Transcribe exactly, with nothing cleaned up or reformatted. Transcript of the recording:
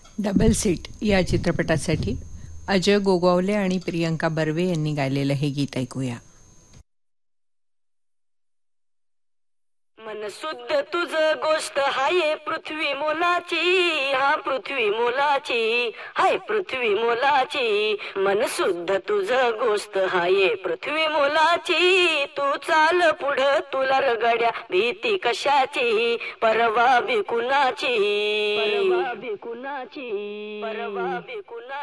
Double seat या चित्रपटासाठी अजय गोगावले आणि प्रियंका बर्वे यांनी गायलेलं हे गीत ऐकूया. मन शुद्ध तुझ गोष्ट हाय पृथ्वी मोलाची, हा पृथ्वी मोलाची, हाय पृथ्वी मोलाची. मन शुद्ध तुझ गोष्ट हाय पृथ्वी मोलाची. तू चाल पुढ तुला रगड्या भीती कशाची, परवा बिकुनाची, परवा बिकुनाची, परवा बिकुना.